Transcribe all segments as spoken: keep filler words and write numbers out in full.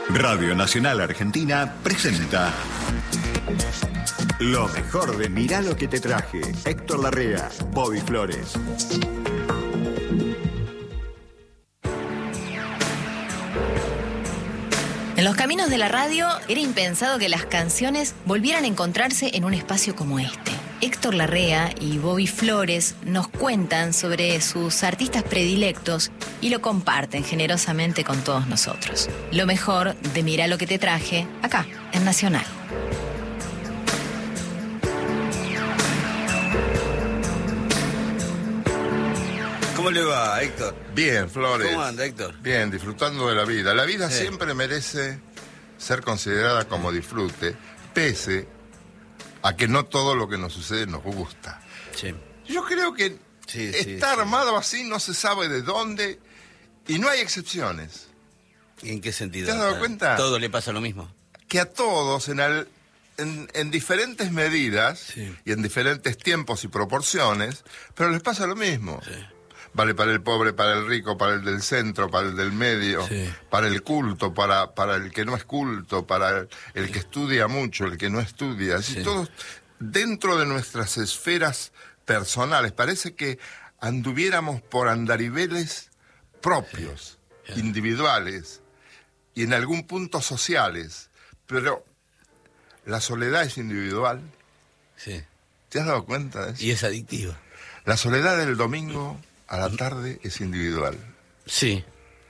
Radio Nacional Argentina presenta lo mejor de Mirá lo que te traje. Héctor Larrea, Bobby Flores. En los caminos de la radio era impensado que las canciones volvieran a encontrarse en un espacio como este. Héctor Larrea y Bobby Flores nos cuentan sobre sus artistas predilectos y lo comparten generosamente con todos nosotros. Lo mejor de Mirá lo que te traje, acá, en Nacional. ¿Cómo le va, Héctor? Bien, Flores. ¿Cómo anda, Héctor? Bien, disfrutando de la vida. La vida Sí. siempre merece ser considerada como disfrute, pese a que no todo lo que nos sucede nos gusta. Sí. Yo creo que Sí, sí, está sí. armado así, no se sabe de dónde, y no hay excepciones. ¿Y en qué sentido? ¿Te has dado Ah, cuenta? Todo le pasa lo mismo. Que a todos, en, al- en, en diferentes medidas, Sí. y en diferentes tiempos y proporciones, pero les pasa lo mismo. Sí. Vale para el pobre, para el rico, para el del centro, para el del medio, Sí. para el culto, para, para el que no es culto, para el, el que estudia mucho, el que no estudia. Así Sí. todos dentro de nuestras esferas personales. Parece que anduviéramos por andariveles propios, Sí. Sí. individuales y en algún punto sociales. Pero la soledad es individual. Sí. ¿Te has dado cuenta de eso? Y es adictivo. La soledad del domingo a la tarde es individual. Sí.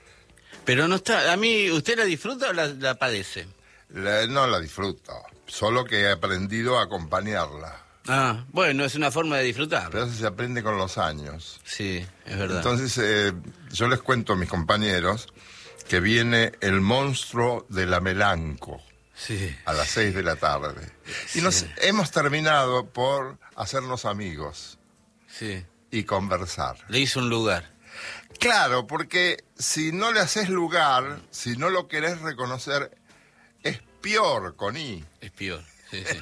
Pero no está... A mí, ¿usted la disfruta o la, la padece? La- no la disfruto, solo que he aprendido a acompañarla. Ah, bueno, es una forma de disfrutar. Pero eso se aprende con los años. Sí, es verdad. Entonces, eh, yo les cuento a mis compañeros que viene el monstruo de la Melanco Sí. a las seis de la tarde. Sí. Y nos hemos terminado por hacernos amigos Sí. y conversar. Le hizo un lugar. Claro, porque si no le haces lugar, si no lo querés reconocer, es peor con I. Es peor. Sí, sí.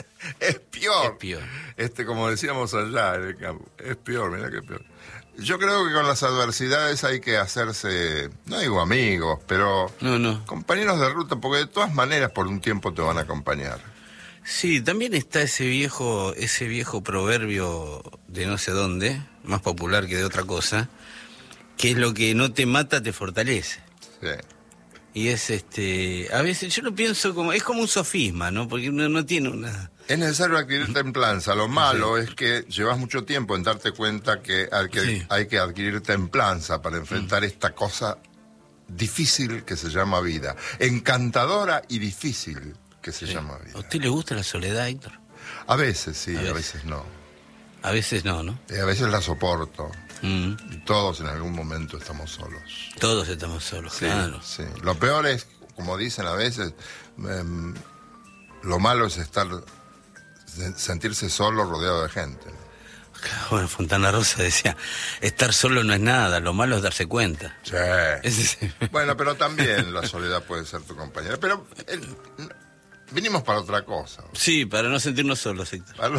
Es peor. Es peor. Este, como decíamos allá en el campo, es peor, mira qué peor. Yo creo que con las adversidades hay que hacerse, no digo amigos, pero No, no. compañeros de ruta, porque de todas maneras por un tiempo te van a acompañar. Sí, también está ese viejo, ese viejo proverbio de no sé dónde, más popular que de otra cosa, que es lo que no te mata te fortalece. Sí. Y es este, a veces yo lo pienso como, es como un sofisma, ¿no? Porque uno no tiene una... Es necesario adquirir templanza. Lo malo es que llevas mucho tiempo en darte cuenta que hay que, Sí. hay que adquirir templanza para enfrentar esta cosa difícil que se llama vida. Encantadora y difícil que se llama ¿A vida. usted le gusta la soledad, Héctor? A veces sí, A a veces. veces no. A veces no, ¿no? Y a veces la soporto. Mm, Y todos en algún momento estamos solos. todos estamos solos, Sí, claro. sí. Lo peor es, como dicen a veces, em, lo malo es estar, se- sentirse solo rodeado de gente. Bueno, Fontana Rosa decía, estar solo no es nada, lo malo es darse cuenta. Sí. Ese sí. Bueno, pero también la soledad puede ser tu compañera. Pero eh, vinimos para otra cosa. Sí, para no sentirnos solos, Héctor. Para-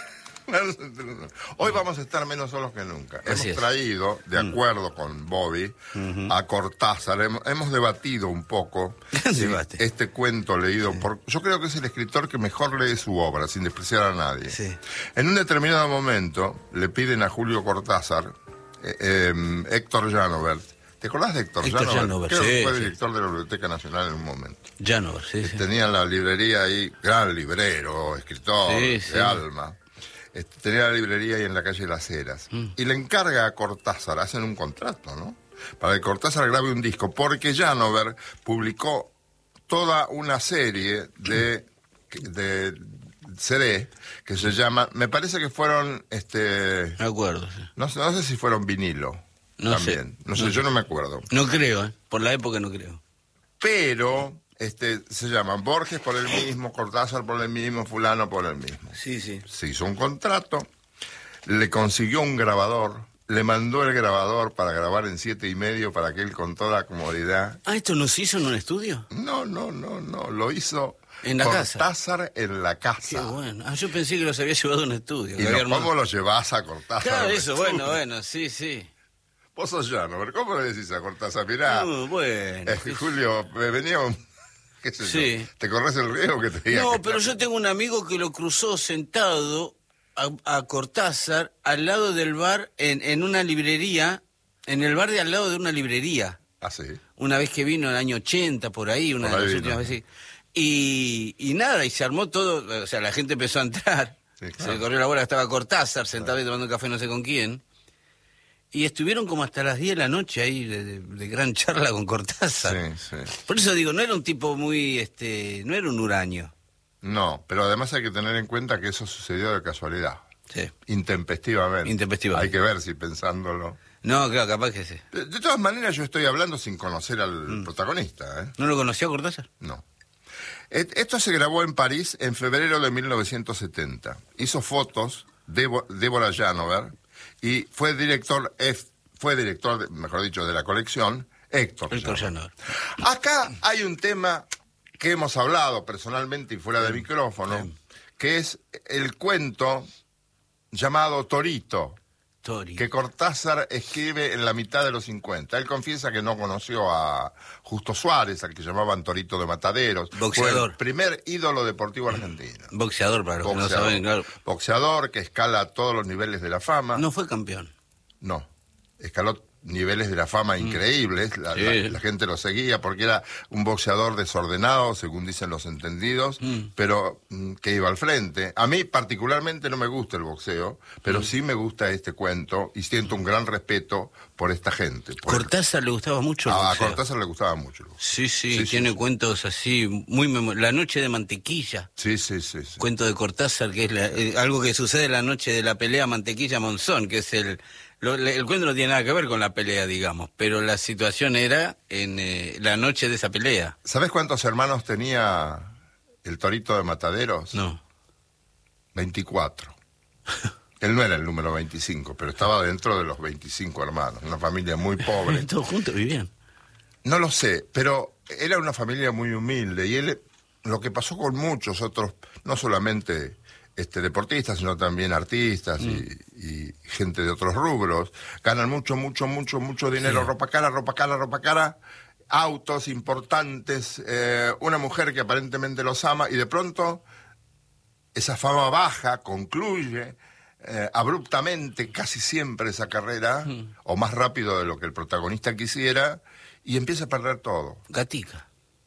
Hoy vamos a estar menos solos que nunca. Así Hemos es. traído, de acuerdo con Bobby, a Cortázar. Hemos, hemos debatido un poco Gran si debate. este cuento leído por... Yo creo que es el escritor que mejor lee su obra, sin despreciar a nadie. Sí. En un determinado momento le piden a Julio Cortázar, eh, eh, Héctor Janovert. ¿Te acordás de Héctor, Héctor Janovert? Janovert, Creo que sí, fue sí. director de la Biblioteca Nacional en un momento. Ya no, sí, sí. Tenía la librería ahí, gran librero, escritor, Sí, de sí. alma. Este, tenía la librería ahí en la calle Las Heras. Mm. Y le encarga a Cortázar, hacen un contrato, ¿no? Para que Cortázar grabe un disco, porque Janover publicó toda una serie de, de C D que se llama, me parece que fueron, este, Me acuerdo, sí. no, sé- no sé si fueron vinilo. No también. sé. No sé, No yo sé. no me acuerdo. No creo, ¿eh? Por la época no creo. Pero este, se llaman Borges por el mismo, Cortázar por el mismo, fulano por el mismo. Sí, sí. Se hizo un contrato, le consiguió un grabador, le mandó el grabador para grabar en siete y medio para que él con toda comodidad. Ah, ¿esto no se hizo en un estudio? No, no, no, no, lo hizo En la casa. Cortázar en la casa. Qué bueno. Ah, yo pensé que los había llevado a un estudio. Y que no, había armado- ¿cómo lo llevás a Cortázar? Claro, al eso, estudio? bueno, bueno, sí, sí. Vos sos llano, pero ¿cómo le decís a Cortázar? Mirá, Uh, bueno. eh, Julio, eh, venía un, ¿Qué sé Sí. yo? ¿Te corres el riesgo que te diga? No, que pero yo tengo un amigo que lo cruzó sentado a, a Cortázar al lado del bar, en, en una librería, en el bar de al lado de una librería. Ah, sí. Una vez que vino en el año ochenta, por ahí, una Por de ahí las vino. últimas veces. Y, y nada, y se armó todo, o sea, la gente empezó a entrar. Sí, claro. Se corrió la bola, estaba Cortázar sentado y tomando un café no sé con quién. Y estuvieron como hasta las diez de la noche ahí de, de- de gran charla con Cortázar. Sí, sí. Por eso digo, no era un tipo muy, este, no era un huraño. No, pero además hay que tener en cuenta que eso sucedió de casualidad. Sí. Intempestivamente. Intempestivamente. Hay que ver si pensándolo. No, claro, capaz que sí. De, de todas maneras, yo estoy hablando sin conocer al Mm. protagonista, ¿eh? ¿No lo conocía Cortázar? No. Et- Esto se grabó en París en febrero de mil novecientos setenta. Hizo fotos Debo- Débora Janover y fue director, F- fue director, de- mejor dicho, de la colección Héctor Héctor Janover. Janover. Acá hay un tema que hemos hablado personalmente y fuera de micrófono, Sí. que es el cuento llamado Torito, Tori. que Cortázar escribe en la mitad de los cincuenta. Él confiesa que no conoció a Justo Suárez, al que llamaban Torito de Mataderos. Boxeador. Fue el primer ídolo deportivo argentino. Boxeador, para los que no Boxeador. saben, claro. Boxeador que escala todos los niveles de la fama. No fue campeón. No, escaló niveles de la fama increíbles, la, Sí. la- la gente lo seguía porque era un boxeador desordenado, según dicen los entendidos, pero mm, que iba al frente. A mí particularmente no me gusta el boxeo, pero sí me gusta este cuento y siento un gran respeto por esta gente. por- Cortázar le gustaba mucho el a, a boxeo. Cortázar le gustaba mucho el boxeo. Sí, sí, Sí, sí, tiene sí. cuentos así, muy memo- La noche de mantequilla. Sí, sí, sí. sí. Cuento de Cortázar, que es la- eh, algo que sucede la noche de la pelea Mantequilla-Monzón, que es el... lo- le- el cuento no tiene nada que ver con la pelea, digamos, pero la situación era en eh, la noche de esa pelea. ¿Sabes cuántos hermanos tenía el Torito de Mataderos? No. veinticuatro. Él no era el número veinticinco, pero estaba dentro de los veinticinco hermanos, una familia muy pobre. Todos juntos vivían. No lo sé, pero era una familia muy humilde y él, lo que pasó con muchos otros, no solamente este, deportistas, sino también artistas y, y gente de otros rubros, ganan mucho, mucho, mucho, mucho dinero, Sí. ropa cara, ropa cara, ropa cara, autos importantes, eh, una mujer que aparentemente los ama y de pronto esa fama baja, concluye eh, abruptamente casi siempre esa carrera, o más rápido de lo que el protagonista quisiera, y empieza a perder todo. Gatica.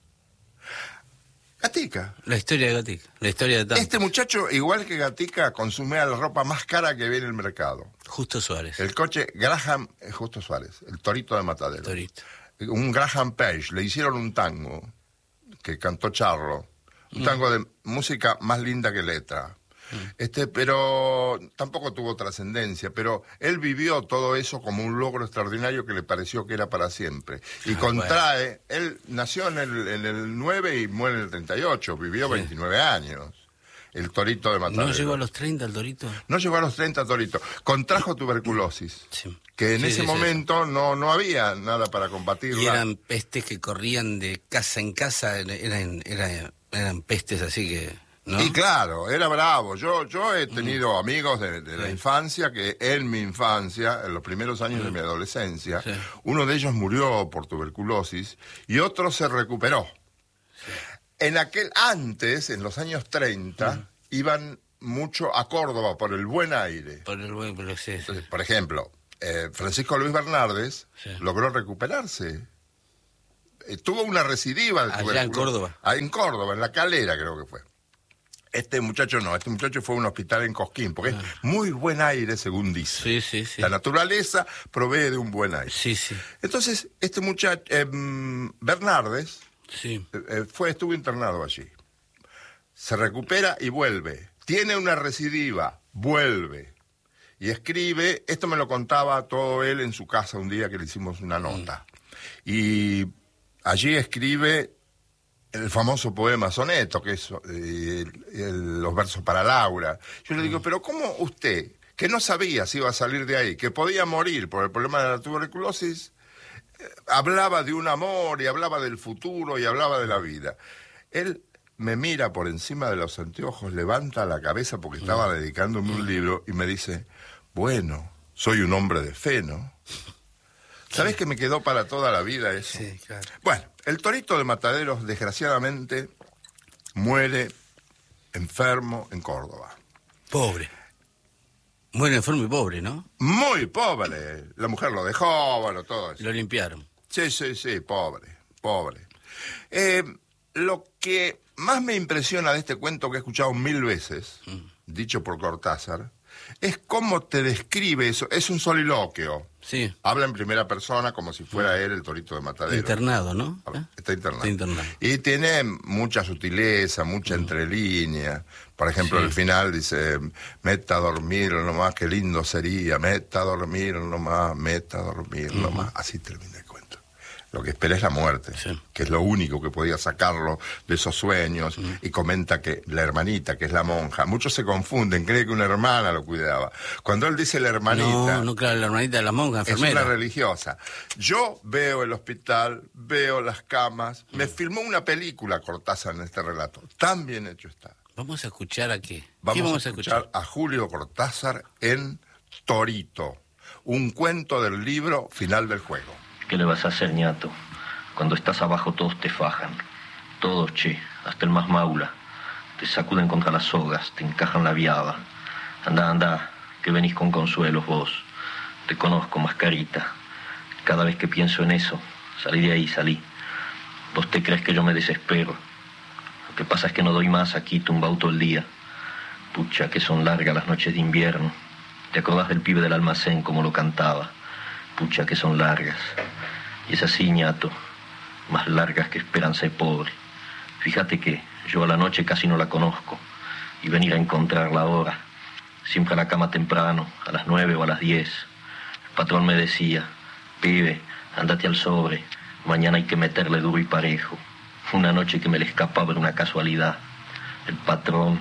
Gatica. La historia de Gatica. La historia de tanto. Este muchacho, igual que Gatica, consumía la ropa más cara que ve en el mercado. Justo Suárez. El coche Graham, eh, Justo Suárez, el Torito de Matadero. Torito. Un Graham Page, le hicieron un tango que cantó Charlo, un tango de música más linda que letra. Este, pero tampoco tuvo trascendencia, pero él vivió todo eso como un logro extraordinario que le pareció que era para siempre. Y Ah, contrae, él nació en el, en el nueve y muere en el treinta y ocho, vivió veintinueve años, el Torito de Matadero. ¿No llegó a los treinta el Torito? No llegó a los treinta, Torito. Contrajo tuberculosis, Sí. que en Sí, ese sí, sí, momento no, no había nada para combatirla. Y eran pestes que corrían de casa en casa, eran, eran, eran pestes así que... ¿no? Y claro, era bravo. Yo yo he tenido amigos de, de la Sí. infancia que en mi infancia, en los primeros años de mi adolescencia, Sí. uno de ellos murió por tuberculosis y otro se recuperó. En aquel antes, en los años treinta, iban mucho a Córdoba por el buen aire. Por el buen proceso. Entonces, por ejemplo, eh, Francisco Luis Bernardes Sí. logró recuperarse. Eh, tuvo una recidiva de Allá en tuberculosis. Córdoba. Ah, en Córdoba, en La Calera creo que fue. Este muchacho no, este muchacho fue a un hospital en Cosquín, porque es muy buen aire, según dice. Sí, sí, sí. La naturaleza provee de un buen aire. Sí, sí. Entonces, este muchacho, eh, Bernardes, Sí. eh, eh, fue, estuvo internado allí. Se recupera y vuelve. Tiene una recidiva, vuelve. Y escribe, esto me lo contaba todo él en su casa un día que le hicimos una nota. Y allí escribe el famoso poema Soneto, que es eh, el- el- los versos para Laura. Yo le digo, pero ¿cómo usted, que no sabía si iba a salir de ahí, que podía morir por el problema de la tuberculosis, eh, hablaba de un amor y hablaba del futuro y hablaba de la vida? Él me mira por encima de los anteojos, levanta la cabeza porque estaba dedicándome un libro y me dice, bueno, soy un hombre de fe, ¿no? ¿Sabés que me quedó para toda la vida eso? Sí, claro. Bueno, El Torito de Mataderos, desgraciadamente, muere enfermo en Córdoba. Pobre. Muere enfermo y pobre, ¿no? Muy pobre. La mujer lo dejó, bueno, todo eso. Lo limpiaron. Sí, sí, sí, pobre, pobre. Eh, lo que más me impresiona de este cuento que he escuchado mil veces, mm. dicho por Cortázar, es cómo te describe eso. Es un soliloquio. Sí. Habla en primera persona como si fuera él el Torito de Mataderos. Internado, ¿no? Está internado. Está internado. Y tiene mucha sutileza, mucha mm. entrelínea. Por ejemplo, sí. al final dice, meta a dormir nomás, qué lindo sería, meta a dormir nomás, meta a dormir uh-huh. nomás. Así termina el cuento. Lo que espera es la muerte, sí. que es lo único que podía sacarlo de esos sueños. Uh-huh. Y comenta que la hermanita, que es la monja, muchos se confunden, creen que una hermana lo cuidaba. Cuando él dice la hermanita... No, no, claro, la hermanita de la monja, enfermera. Es una religiosa. Yo veo el hospital, veo las camas, uh-huh. me filmó una película Cortázar en este relato. Tan bien hecho está. Vamos a escuchar a qué. Vamos, ¿Qué vamos a, escuchar a escuchar a Julio Cortázar en Torito, un cuento del libro Final del Juego. ¿Qué le vas a hacer, ñato? Cuando estás abajo todos te fajan. Todos, che, hasta el más maula. Te sacuden contra las sogas, te encajan la viaba. Anda, anda, que venís con consuelos vos. Te conozco, mascarita. Cada vez que pienso en eso, salí de ahí, salí. Vos te crees que yo me desespero. Lo que pasa es que no doy más aquí, tumbado todo el día. Pucha, que son largas las noches de invierno. ¿Te acordás del pibe del almacén como lo cantaba? Pucha, que son largas. Y es así, ñato, más largas que esperanza de pobre. Fíjate que yo a la noche casi no la conozco. Y venir a encontrarla ahora, siempre a la cama temprano, a las nueve o a las diez. El patrón me decía, pibe, ándate al sobre, mañana hay que meterle duro y parejo. Una noche que me le escapaba era una casualidad. El patrón.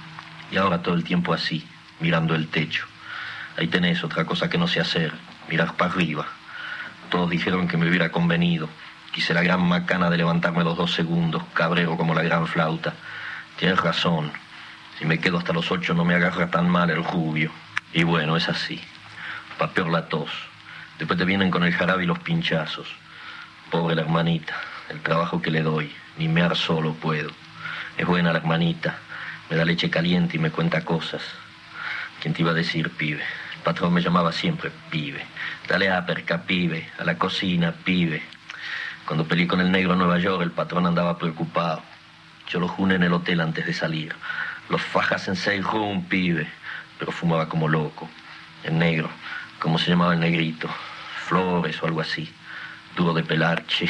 Y ahora todo el tiempo así, mirando el techo. Ahí tenés otra cosa que no sé hacer, mirar para arriba. Todos dijeron que me hubiera convenido. Quise la gran macana de levantarme los dos segundos, cabrero como la gran flauta. Tienes razón. Si me quedo hasta los ocho no me agarra tan mal el rubio. Y bueno, es así. Pa' peor la tos. Después te vienen con el jarabe y los pinchazos. Pobre la hermanita. El trabajo que le doy, ni mear solo puedo. Es buena la hermanita, me da leche caliente y me cuenta cosas. ¿Quién te iba a decir, pibe? El patrón me llamaba siempre pibe. Dale a perca, pibe, a la cocina, pibe. Cuando peleé con el negro en Nueva York, el patrón andaba preocupado. Yo lo juné en el hotel antes de salir. Los fajas en seis rum, pibe, pero fumaba como loco. El negro, ¿cómo se llamaba el negrito? Flores o algo así. Duro de pelar, che.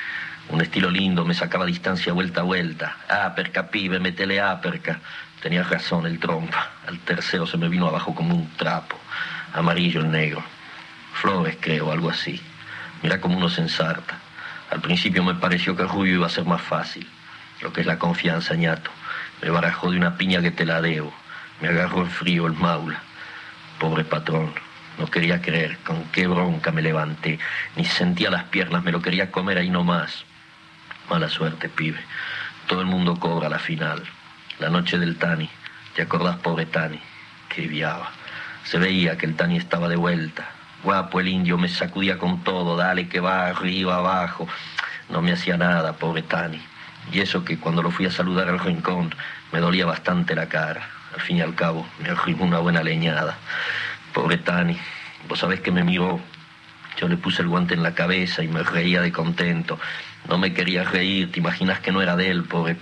Un estilo lindo, me sacaba distancia vuelta a vuelta. Aperca, pibe, metele aperca. Tenía razón el trompa. Al tercero se me vino abajo como un trapo. Amarillo el negro. Flores, creo, algo así. Mira cómo uno se ensarta. Al principio me pareció que el rubio iba a ser más fácil. Lo que es la confianza, ñato. Me barajó de una piña que te la debo. Me agarró el frío, el maula. Pobre patrón. No quería creer con qué bronca me levanté. Ni sentía las piernas, me lo quería comer ahí nomás. Mala suerte, pibe. Todo el mundo cobra la final. La noche del Tani. ¿Te acordás, pobre Tani? Qué viaba. Se veía que el Tani estaba de vuelta. Guapo el indio, me sacudía con todo. Dale que va, arriba, abajo. No me hacía nada, pobre Tani. Y eso que cuando lo fui a saludar al rincón, me dolía bastante la cara. Al fin y al cabo, me arrimó una buena leñada. Pobre Tani, vos sabés que me miró. Yo le puse el guante en la cabeza y me reía de contento. No me quería reír, te imaginas que no era de él, pobre